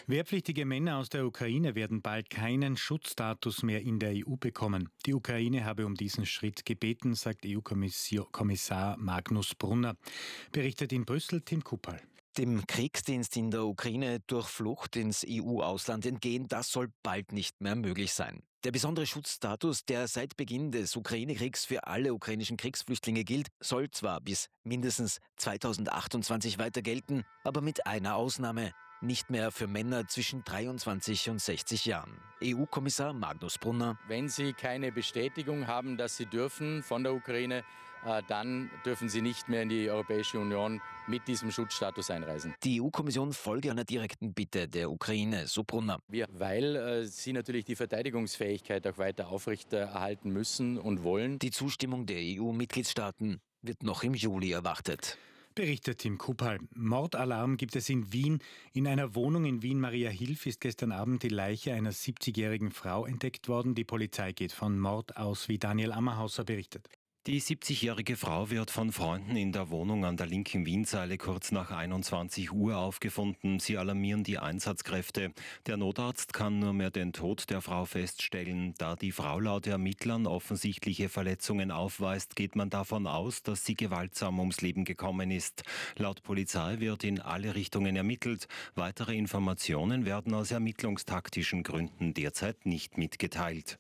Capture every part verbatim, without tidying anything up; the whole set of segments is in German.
Wehrpflichtige Männer aus der Ukraine werden bald keinen Schutzstatus mehr in der E U bekommen. Die Ukraine habe um diesen Schritt gebeten, sagt E U-Kommissar Magnus Brunner. Berichtet in Brüssel Tim Kupperl. Dem Kriegsdienst in der Ukraine durch Flucht ins E U-Ausland entgehen, das soll bald nicht mehr möglich sein. Der besondere Schutzstatus, der seit Beginn des Ukraine-Kriegs für alle ukrainischen Kriegsflüchtlinge gilt, soll zwar bis mindestens zweitausendachtundzwanzig weiter gelten, aber mit einer Ausnahme: nicht mehr für Männer zwischen dreiundzwanzig und sechzig Jahren. E U-Kommissar Magnus Brunner: Wenn Sie keine Bestätigung haben, dass Sie dürfen von der Ukraine, dann dürfen Sie nicht mehr in die Europäische Union mit diesem Schutzstatus einreisen. Die E U-Kommission folge einer direkten Bitte der Ukraine, so Brunner. Wir, weil äh, sie natürlich die Verteidigungsfähigkeit auch weiter aufrechterhalten müssen und wollen. Die Zustimmung der E U-Mitgliedstaaten wird noch im Juli erwartet. Berichtet Tim Kupperl. Mordalarm gibt es in Wien. In einer Wohnung in Wien-Mariahilf ist gestern Abend die Leiche einer siebzigjährigen Frau entdeckt worden. Die Polizei geht von Mord aus, wie Daniel Ammerhauser berichtet. Die siebzigjährige Frau wird von Freunden in der Wohnung an der linken Wienseile kurz nach einundzwanzig Uhr aufgefunden. Sie alarmieren die Einsatzkräfte. Der Notarzt kann nur mehr den Tod der Frau feststellen. Da die Frau laut Ermittlern offensichtliche Verletzungen aufweist, geht man davon aus, dass sie gewaltsam ums Leben gekommen ist. Laut Polizei wird in alle Richtungen ermittelt. Weitere Informationen werden aus ermittlungstaktischen Gründen derzeit nicht mitgeteilt.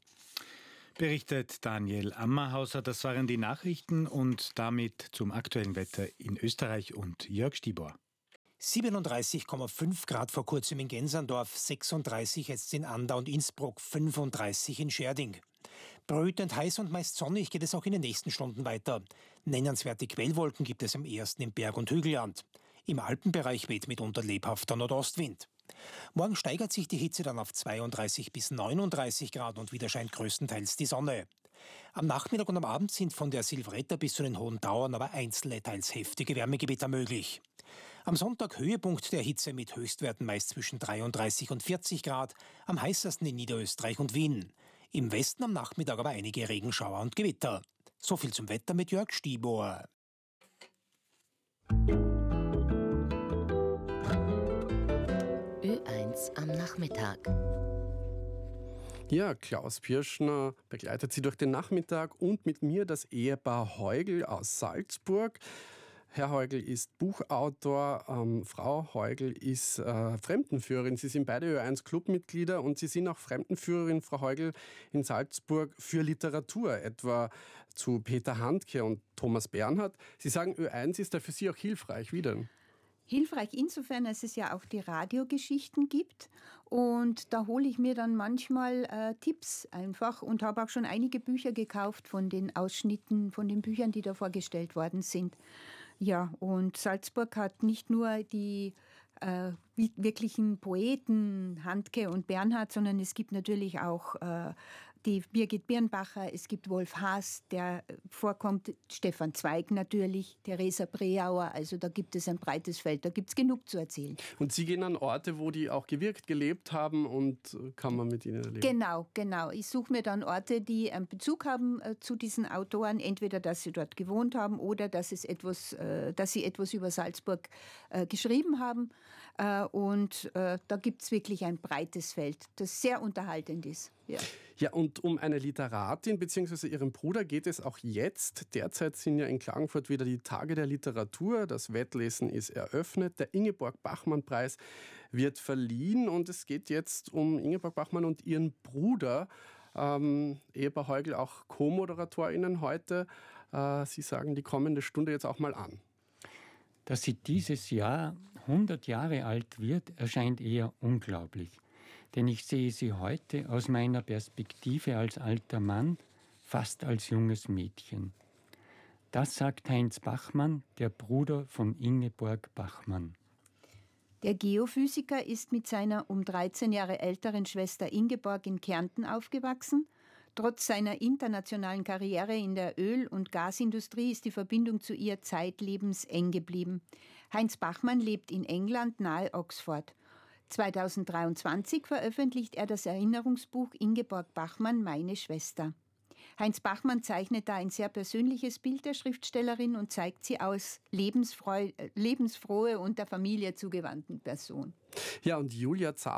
Berichtet Daniel Ammerhauser. Das waren die Nachrichten und damit zum aktuellen Wetter in Österreich und Jörg Stibor. siebenunddreißig Komma fünf Grad vor kurzem in Gensandorf, sechsunddreißig jetzt in Andau und Innsbruck, fünfunddreißig in Scherding. Brütend heiß und meist sonnig geht es auch in den nächsten Stunden weiter. Nennenswerte Quellwolken gibt es am ehesten im Berg- und Hügelland. Im Alpenbereich weht mitunter lebhafter Nordostwind. Morgen steigert sich die Hitze dann auf zweiunddreißig bis neununddreißig Grad und wieder scheint größtenteils die Sonne. Am Nachmittag und am Abend sind von der Silvretta bis zu den Hohen Tauern aber einzelne, teils heftige Wärmegewitter möglich. Am Sonntag Höhepunkt der Hitze mit Höchstwerten meist zwischen dreiunddreißig und vierzig Grad, am heißesten in Niederösterreich und Wien. Im Westen am Nachmittag aber einige Regenschauer und Gewitter. So viel zum Wetter mit Jörg Stibor. Ö eins am Nachmittag. Ja, Klaus Pirschner begleitet Sie durch den Nachmittag und mit mir das Ehepaar Heugel aus Salzburg. Herr Heugel ist Buchautor, ähm, Frau Heugel ist äh, Fremdenführerin. Sie sind beide Ö eins Clubmitglieder und Sie sind auch Fremdenführerin, Frau Heugel, in Salzburg für Literatur, etwa zu Peter Handke und Thomas Bernhard. Sie sagen, Ö eins ist da für Sie auch hilfreich. Wie denn? Hilfreich insofern, als es ja auch die Radiogeschichten gibt und da hole ich mir dann manchmal äh, Tipps einfach und habe auch schon einige Bücher gekauft von den Ausschnitten, von den Büchern, die da vorgestellt worden sind. Ja, und Salzburg hat nicht nur die äh, wirklichen Poeten Handke und Bernhard, sondern es gibt natürlich auch äh, die Birgit Birnbacher, es gibt Wolf Haas, der vorkommt, Stefan Zweig natürlich, Theresa Breauer, also da gibt es ein breites Feld, da gibt es genug zu erzählen. Und Sie gehen an Orte, wo die auch gewirkt, gelebt haben und kann man mit ihnen erleben? Genau, genau. Ich suche mir dann Orte, die einen Bezug haben äh, zu diesen Autoren, entweder, dass sie dort gewohnt haben oder dass, es etwas, äh, dass sie etwas über Salzburg äh, geschrieben haben. Äh, und äh, da gibt es wirklich ein breites Feld, das sehr unterhaltend ist. Ja. Ja, und um eine Literatin bzw. ihren Bruder geht es auch jetzt. Derzeit sind ja in Klagenfurt wieder die Tage der Literatur. Das Wettlesen ist eröffnet. Der Ingeborg-Bachmann-Preis wird verliehen und es geht jetzt um Ingeborg Bachmann und ihren Bruder. Ähm, Ehepaar Heugel, auch Co-ModeratorInnen heute. Äh, Sie sagen die kommende Stunde jetzt auch mal an. Dass sie dieses Jahr hundert Jahre alt wird, erscheint eher unglaublich. Denn ich sehe sie heute aus meiner Perspektive als alter Mann, fast als junges Mädchen. Das sagt Heinz Bachmann, der Bruder von Ingeborg Bachmann. Der Geophysiker ist mit seiner um dreizehn Jahre älteren Schwester Ingeborg in Kärnten aufgewachsen. Trotz seiner internationalen Karriere in der Öl- und Gasindustrie ist die Verbindung zu ihr zeitlebens eng geblieben. Heinz Bachmann lebt in England nahe Oxford. zweitausenddreiundzwanzig veröffentlicht er das Erinnerungsbuch Ingeborg Bachmann, meine Schwester. Heinz Bachmann zeichnet da ein sehr persönliches Bild der Schriftstellerin und zeigt sie als lebensfrohe, lebensfrohe und der Familie zugewandten Person. Ja, und Julia Zaber